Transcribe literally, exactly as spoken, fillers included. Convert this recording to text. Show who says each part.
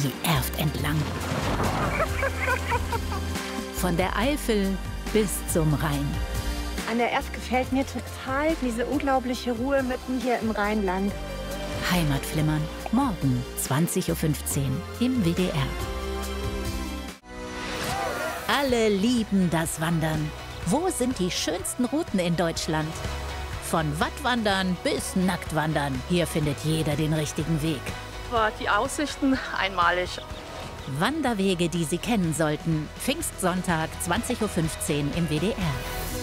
Speaker 1: die Erft entlang. Von der Eifel bis zum Rhein.
Speaker 2: An der Erft gefällt mir total diese unglaubliche Ruhe mitten hier im Rheinland.
Speaker 1: Heimatflimmern, morgen zwanzig Uhr fünfzehn im W D R. Alle lieben das Wandern. Wo sind die schönsten Routen in Deutschland? Von Wattwandern bis Nacktwandern. Hier findet jeder den richtigen Weg.
Speaker 3: Die Aussichten einmalig.
Speaker 1: Wanderwege, die Sie kennen sollten. Pfingstsonntag, zwanzig Uhr fünfzehn im W D R.